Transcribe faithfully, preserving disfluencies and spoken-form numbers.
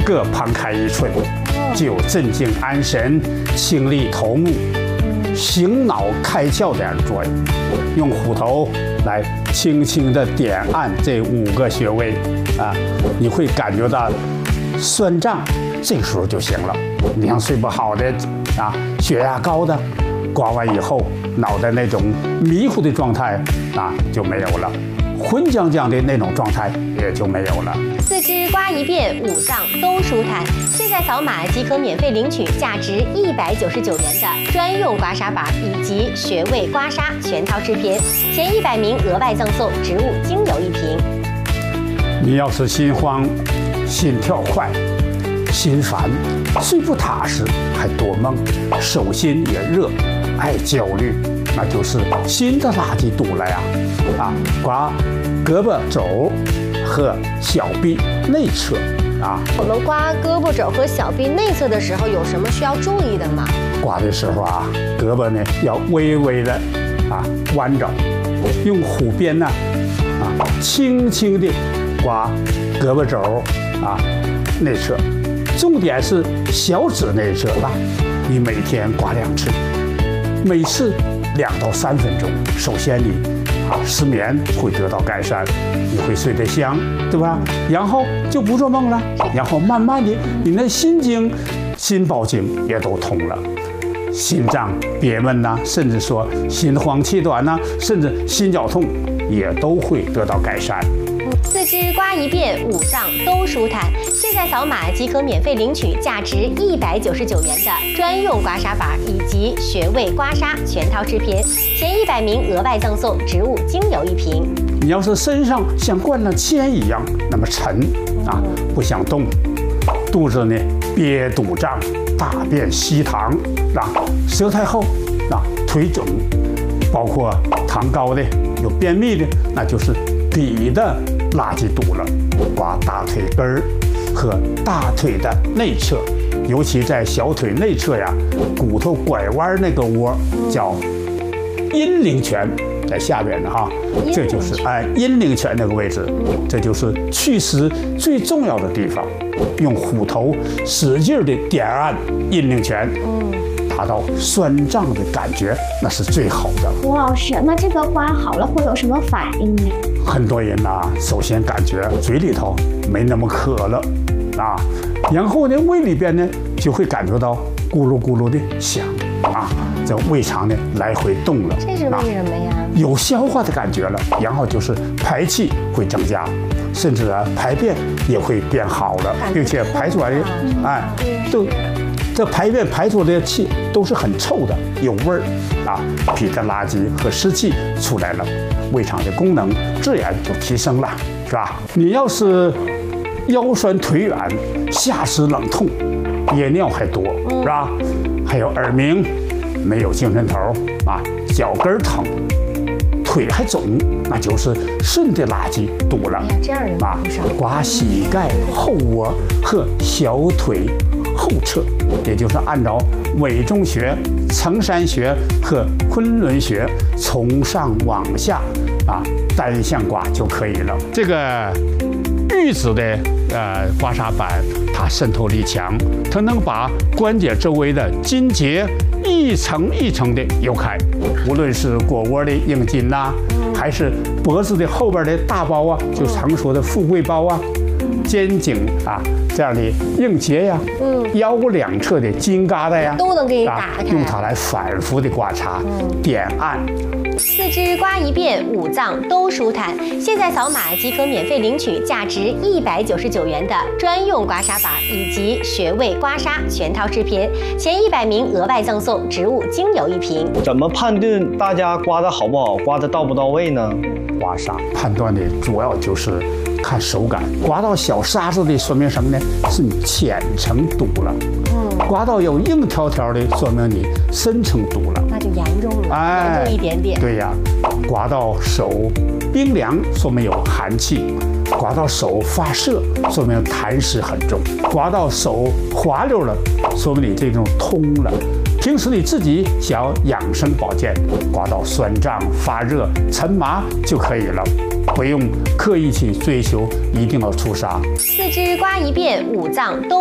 各旁开一寸，具有镇静安神、清理头目、醒脑开窍这样的作用。用虎头来轻轻地点按这五个穴位啊，你会感觉到酸胀，这个时候就行了。你像睡不好的啊，血压高的，刮完以后脑袋那种迷糊的状态啊就没有了，浑浆浆的那种状态也就没有了。 四肢刮一遍，五脏都舒坦。现在扫码即可免费领取价值一百九十九元的专用刮痧板以及穴位刮痧全套视频，前一百名额外赠送植物精油一瓶。 你要是心慌、心跳快、心烦、睡不踏实，还多梦，手心也热，爱焦虑，那就是心的垃圾堵了呀！啊，刮胳膊肘和小臂内侧啊。 我们刮胳膊肘和小臂内侧的时候，有什么需要注意的吗？ 刮的时候啊，胳膊呢要微微的啊弯着，用虎鞭呢啊轻轻的刮胳膊肘啊内侧，重点是小指内侧吧。你每天刮两次，每次两到三分钟。首先你啊失眠会得到改善，你会睡得香，对吧？然后就不做梦了，然后慢慢的你的心经、心包经也都通了。心脏憋闷呐、啊，甚至说心慌气短呐、啊，甚至心绞痛也都会得到改善。 四肢刮一遍，五脏都舒坦。现在扫码即可免费领取价值一百九十九元的专用刮痧板以及穴位刮痧全套视频，前一百名额外赠送植物精油一瓶。 你要是身上像灌了铅一样那么沉啊，不想动，肚子呢憋肚胀，大便稀溏啊，舌苔厚啊，腿肿，包括糖高的、有便秘的，那就是脾的垃圾堵了。刮大腿根儿和大腿的内侧，尤其在小腿内侧呀，骨头拐弯那个窝叫阴陵泉，在下边的哈，这就是哎阴陵泉那个位置，这就是祛湿最重要的地方。用虎头使劲的点按阴陵泉，达到酸胀的感觉，那是最好的。 胡老师，那这个刮好了会有什么反应呢？ 很多人呐、啊，首先感觉嘴里头没那么渴了啊，然后呢，胃里边呢就会感觉到咕噜咕噜的响啊，这胃肠呢来回动了。 这是为什么呀？ 有消化的感觉了，然后就是排气会增加，甚至啊排便也会变好了，并且排出来的哎都。这排便排出来的气都是很臭的，有味儿啊，脾的垃圾和湿气出来了，胃肠的功能自然就提升了，是吧？你要是腰酸腿软、下肢冷痛、夜尿还多，是吧？还有耳鸣、没有精神头啊，脚跟疼、腿还肿，那就是肾的垃圾堵了。 哎呀，这样人啊，刮膝盖后窝和小腿后侧，也就是按照委中穴、承山穴和昆仑穴从上往下啊单向刮就可以了。这个玉子的呃刮痧板，它渗透力强，它能把关节周围的筋结一层一层的揉开，无论是腘窝的硬筋呐、啊，还是脖子的后边的大包啊，就常说的富贵包啊。肩颈啊，这样的硬结呀，嗯，腰两侧的筋疙瘩呀， 都能给你打开， 用它来反复的刮擦、嗯、点按。 四肢刮一遍，五脏都舒坦。现在扫码即可免费领取价值一百九十九元的专用刮痧板以及穴位刮痧全套视频，前一百名额外赠送植物精油一瓶。 怎么判断大家刮的好不好，刮的到不到位呢？ 刮痧判断的主要就是看手感，刮到小沙子的说明什么呢？是你浅层堵了。嗯，刮到有硬条条的，说明你深层堵了， 那就严重了，哎、严重一点点。 对呀，刮到手冰凉，说明有寒气；刮到手发涩，说明痰湿很重；刮到手滑溜了，说明你这种通了。平时你自己想要养生保健，刮到酸胀、发热、沉麻就可以了。不用刻意去追求一定要出痧。 四肢刮一遍，五脏都